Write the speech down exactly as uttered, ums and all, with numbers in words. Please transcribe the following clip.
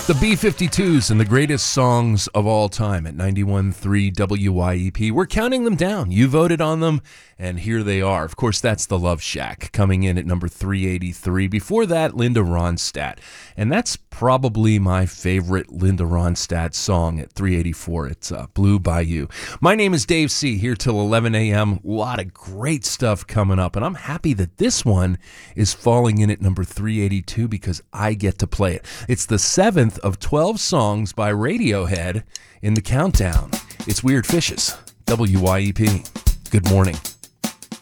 The B fifty-twos and the greatest songs of all time at ninety-one point three W Y E P. We're counting them down. You voted on them, and here they are. Of course, that's The Love Shack coming in at number three eighty-three. Before that, Linda Ronstadt. And that's probably my favorite Linda Ronstadt song at three eighty-four. It's uh, Blue Bayou. My name is Dave C., here till eleven a.m. A lot of great stuff coming up, and I'm happy that this one is falling in at number three eighty-two because I get to play it. It's the seventh of twelve songs by Radiohead in the countdown. It's Weird Fishes, W Y E P. Good morning.